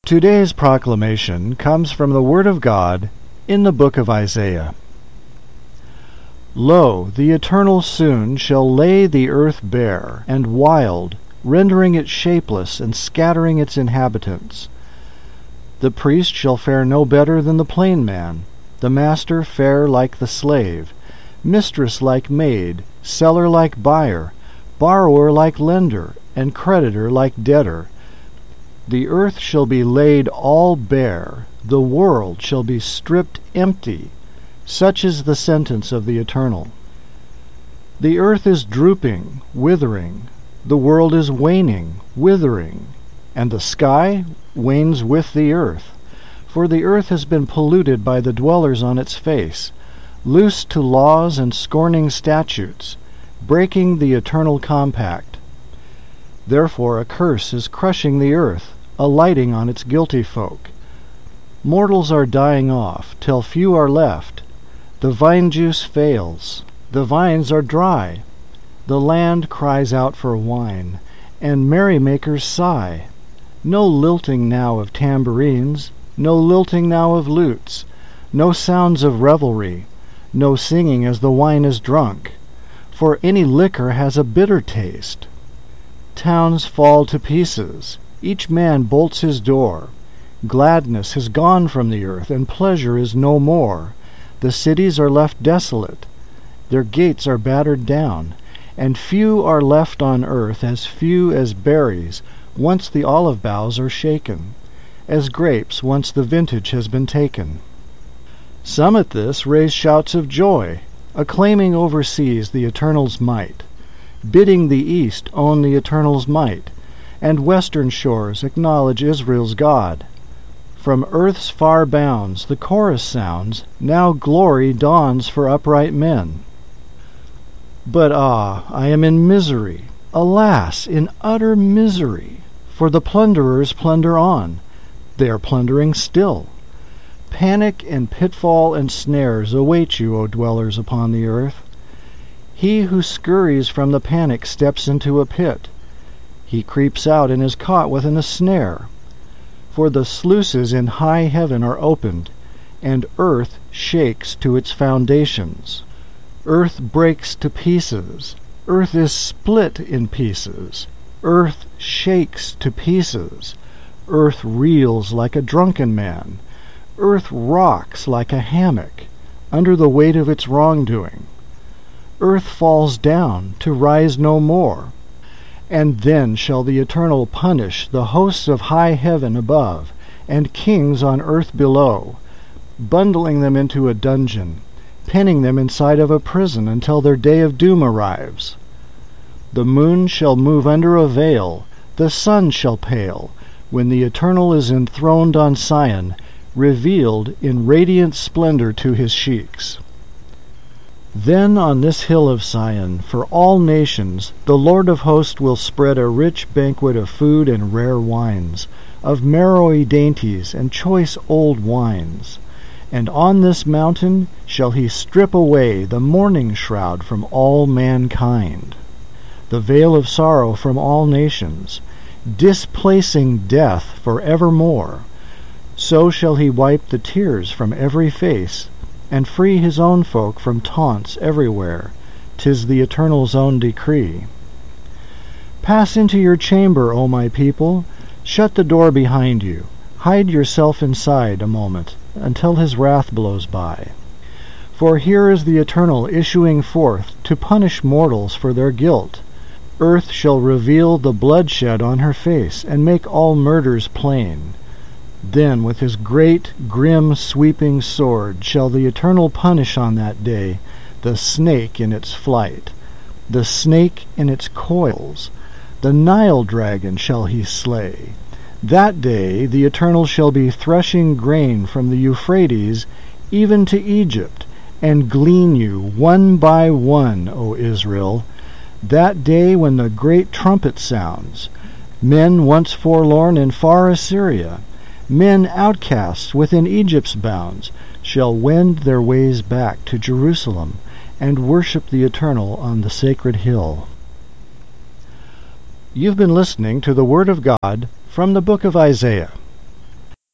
Today's proclamation comes from the Word of God in the book of Isaiah. Lo, the Eternal soon shall lay the earth bare and wild, rendering it shapeless and scattering its inhabitants. The priest shall fare no better than the plain man, the master fare like the slave, mistress like maid, seller like buyer, borrower like lender, and creditor like debtor. The earth shall be laid all bare, the world shall be stripped empty. Such is the sentence of the Eternal. The earth is drooping, withering, the world is waning, withering, and the sky wanes with the earth. For the earth has been polluted by the dwellers on its face, loose to laws and scorning statutes, breaking the eternal compact. Therefore a curse is crushing the earth, alighting on its guilty folk. Mortals are dying off, till few are left. The vine juice fails, the vines are dry. The land cries out for wine, and merrymakers sigh. No lilting now of tambourines, no lilting now of lutes, no sounds of revelry, no singing as the wine is drunk, for any liquor has a bitter taste. Towns fall to pieces, each man bolts his door. Gladness has gone from the earth, and pleasure is no more. The cities are left desolate, their gates are battered down, and few are left on earth, as few as berries, once the olive boughs are shaken, as grapes once the vintage has been taken. Some at this raise shouts of joy, acclaiming overseas the Eternal's might, bidding the east own the Eternal's might, and western shores acknowledge Israel's God. From earth's far bounds the chorus sounds, now glory dawns for upright men. But I am in misery, alas, in utter misery, for the plunderers plunder on, they are plundering still. Panic and pitfall and snares await you, O dwellers upon the earth. He who scurries from the panic steps into a pit. He creeps out and is caught within a snare. For the sluices in high heaven are opened, and earth shakes to its foundations. Earth breaks to pieces. Earth is split in pieces. Earth shakes to pieces. Earth reels like a drunken man. Earth rocks like a hammock under the weight of its wrongdoing. Earth falls down to rise no more. And then shall the Eternal punish the hosts of high heaven above, and kings on earth below, bundling them into a dungeon, penning them inside of a prison until their day of doom arrives. The moon shall move under a veil, the sun shall pale, when the Eternal is enthroned on Sion, revealed in radiant splendor to his sheiks. Then on this hill of Sion, for all nations, the Lord of hosts will spread a rich banquet of food and rare wines, of marrowy dainties and choice old wines. And on this mountain shall he strip away the mourning shroud from all mankind, the veil of sorrow from all nations, displacing death for evermore. So shall he wipe the tears from every face, and free his own folk from taunts everywhere. 'Tis the Eternal's own decree. Pass into your chamber, O my people. Shut the door behind you. Hide yourself inside a moment, until his wrath blows by. For here is the Eternal issuing forth to punish mortals for their guilt. Earth shall reveal the bloodshed on her face, and make all murders plain. Then with his great, grim, sweeping sword shall the Eternal punish on that day the snake in its flight, the snake in its coils. The Nile dragon shall he slay. That day the Eternal shall be threshing grain from the Euphrates even to Egypt, and glean you one by one, O Israel. That day when the great trumpet sounds, men once forlorn in far Assyria, men outcasts within Egypt's bounds, shall wend their ways back to Jerusalem and worship the Eternal on the sacred hill. You've been listening to the Word of God from the book of Isaiah.